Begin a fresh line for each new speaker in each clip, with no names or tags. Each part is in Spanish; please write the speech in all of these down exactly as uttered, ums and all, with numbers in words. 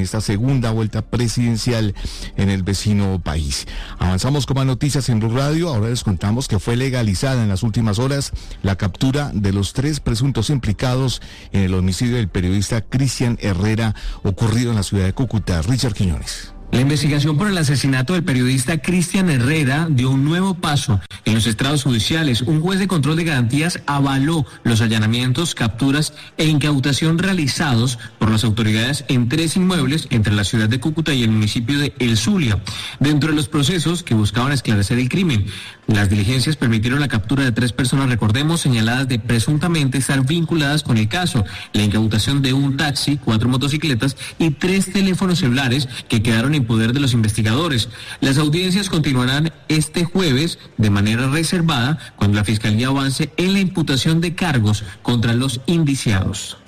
esta segunda vuelta presidencial en el vecino país. Avanzamos con más noticias en Blue Radio. Ahora les contamos que fue legalizada en las últimas horas la captura de los tres presuntos implicados en el homicidio del periodista Cristian Herrera ocurrido en la ciudad de Cúcuta. Richard Quiñones.
La investigación por el asesinato del periodista Cristian Herrera dio un nuevo paso en los estrados judiciales. Un juez de control de garantías avaló los allanamientos, capturas e incautación realizados por las autoridades en tres inmuebles entre la ciudad de Cúcuta y el municipio de El Zulia, dentro de los procesos que buscaban esclarecer el crimen. Las diligencias permitieron la captura de tres personas, recordemos, señaladas de presuntamente estar vinculadas con el caso, la incautación de un taxi, cuatro motocicletas y tres teléfonos celulares que quedaron en poder de los investigadores. Las audiencias continuarán este jueves de manera reservada cuando la Fiscalía avance en la imputación de cargos contra los indiciados.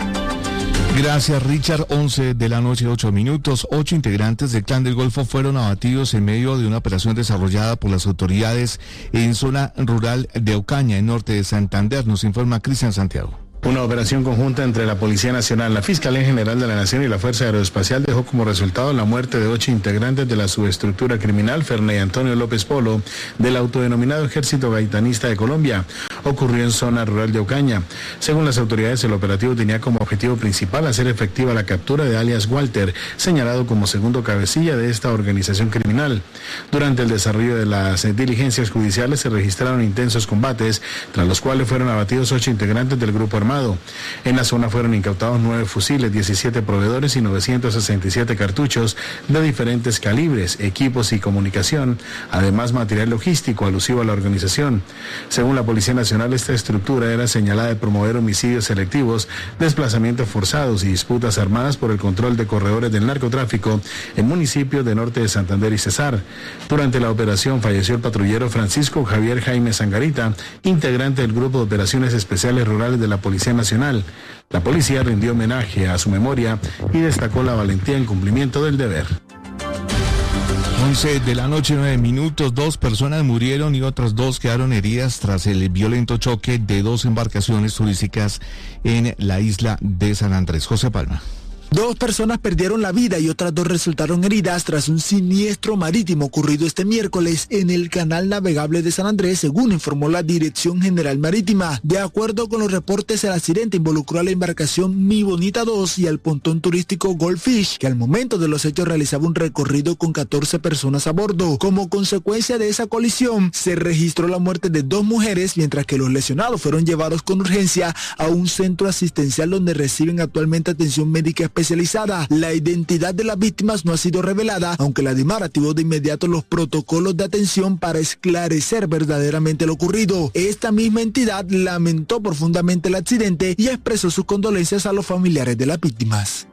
Gracias, Richard. once de la noche, ocho minutos. Ocho integrantes del Clan del Golfo fueron abatidos en medio de una operación desarrollada por las autoridades en zona rural de Ocaña, en norte de Santander. Nos informa Cristian Santiago.
Una operación conjunta entre la Policía Nacional, la Fiscalía General de la Nación y la Fuerza Aeroespacial dejó como resultado la muerte de ocho integrantes de la subestructura criminal Ferney Antonio López Polo del autodenominado Ejército Gaitanista de Colombia. Ocurrió en zona rural de Ocaña. Según las autoridades, el operativo tenía como objetivo principal hacer efectiva la captura de alias Walter, señalado como segundo cabecilla de esta organización criminal. Durante el desarrollo de las diligencias judiciales se registraron intensos combates, tras los cuales fueron abatidos ocho integrantes del grupo armado. En la zona fueron incautados nueve fusiles, diecisiete proveedores y novecientos sesenta y siete cartuchos de diferentes calibres, equipos y comunicación, además material logístico alusivo a la organización. Según la Policía Nacional, esta estructura era señalada de promover homicidios selectivos, desplazamientos forzados y disputas armadas por el control de corredores del narcotráfico en municipios de norte de Santander y Cesar. Durante la operación falleció el patrullero Francisco Javier Jaime Sangarita, integrante del Grupo de Operaciones Especiales Rurales de la Policía Nacional. La policía rindió homenaje a su memoria y destacó la valentía en cumplimiento del deber.
once de la noche, nueve minutos. Dos personas murieron y otras dos quedaron heridas tras el violento choque de dos embarcaciones turísticas en la isla de San Andrés. José Palma.
Dos personas perdieron la vida y otras dos resultaron heridas tras un siniestro marítimo ocurrido este miércoles en el canal navegable de San Andrés, según informó la Dirección General Marítima. De acuerdo con los reportes, el accidente involucró a la embarcación Mi Bonita dos y al pontón turístico Goldfish, que al momento de los hechos realizaba un recorrido con catorce personas a bordo. Como consecuencia de esa colisión, se registró la muerte de dos mujeres, mientras que los lesionados fueron llevados con urgencia a un centro asistencial donde reciben actualmente atención médica especializada. La identidad de las víctimas no ha sido revelada, aunque la DIMAR activó de inmediato los protocolos de atención para esclarecer verdaderamente lo ocurrido. Esta misma entidad lamentó profundamente el accidente y expresó sus condolencias a los familiares de las víctimas.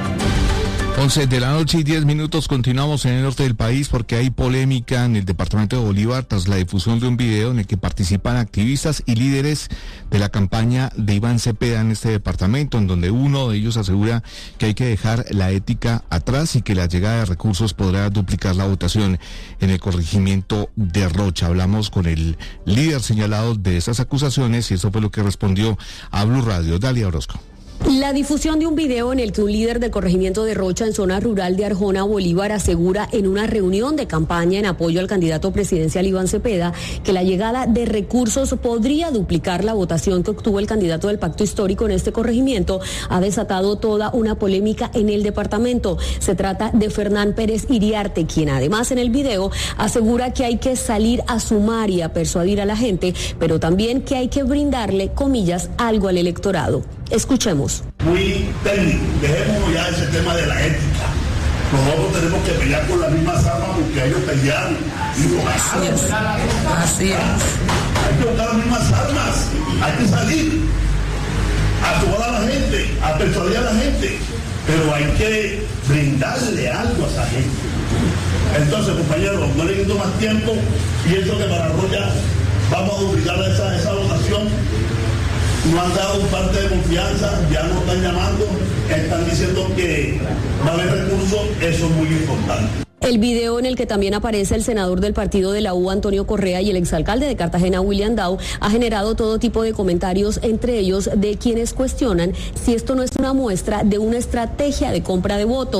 once de la noche y diez minutos. Continuamos en el norte del país porque hay polémica en el departamento de Bolívar tras la difusión de un video en el que participan activistas y líderes de la campaña de Iván Cepeda en este departamento, en donde uno de ellos asegura que hay que dejar la ética atrás y que la llegada de recursos podrá duplicar la votación en el corregimiento de Rocha. Hablamos con el líder señalado de esas acusaciones y eso fue lo que respondió a Blue Radio. Dalia Orozco.
La difusión de un video en el que un líder del corregimiento de Rocha en zona rural de Arjona, Bolívar, asegura en una reunión de campaña en apoyo al candidato presidencial Iván Cepeda que la llegada de recursos podría duplicar la votación que obtuvo el candidato del pacto histórico en este corregimiento, ha desatado toda una polémica en el departamento. Se trata de Fernán Pérez Iriarte, quien además en el video asegura que hay que salir a sumar y a persuadir a la gente, pero también que hay que brindarle, comillas, algo al electorado. Escuchemos.
Muy técnico, dejémonos ya ese tema de la ética. Nosotros tenemos que pelear con las mismas armas porque ellos pelearon.
Así es, así es.
Hay que buscar las mismas armas, hay que salir a tomar a la gente, a persuadir a la gente, pero hay que brindarle algo a esa gente. Entonces, compañeros, no le quito más tiempo, pienso que para Rocha vamos a duplicar esa, esa votación. No han dado un parte de confianza, ya nos están llamando, están diciendo que va a haber recursos, eso es muy importante.
El video en el que también aparece el senador del partido de la U, Antonio Correa, y el exalcalde de Cartagena, William Dow, ha generado todo tipo de comentarios, entre ellos de quienes cuestionan si esto no es una muestra de una estrategia de compra de votos.